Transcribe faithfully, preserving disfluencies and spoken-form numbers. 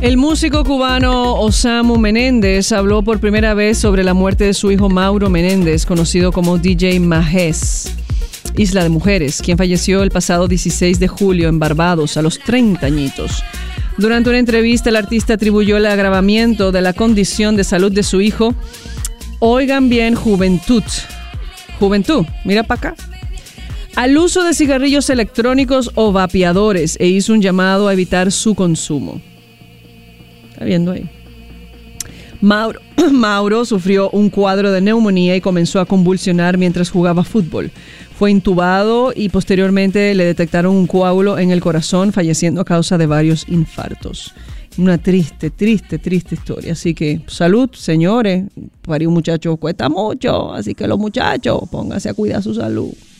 El músico cubano Osamu Menéndez habló por primera vez sobre la muerte de su hijo Mauro Menéndez, conocido como D J Majez, Isla de Mujeres, quien falleció el pasado dieciséis de julio en Barbados a los treinta añitos. Durante una entrevista, el artista atribuyó el agravamiento de la condición de salud de su hijo. Oigan bien, juventud. Juventud, mira para acá. Al uso de cigarrillos electrónicos o vapeadores e hizo un llamado a evitar su consumo. Está viendo ahí. Mauro, Mauro sufrió un cuadro de neumonía y comenzó a convulsionar mientras jugaba fútbol. Fue intubado y posteriormente le detectaron un coágulo en el corazón, falleciendo a causa de varios infartos. Una triste, triste, triste historia. Así que salud, señores. Parir un muchacho cuesta mucho, así que los muchachos, pónganse a cuidar su salud.